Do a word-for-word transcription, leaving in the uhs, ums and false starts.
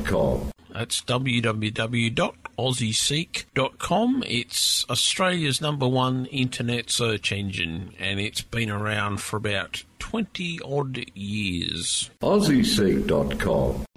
dot com. That's w w w dot aussie seek dot com. It's Australia's number one internet search engine, and it's been around for about twenty odd years. aussie seek dot com.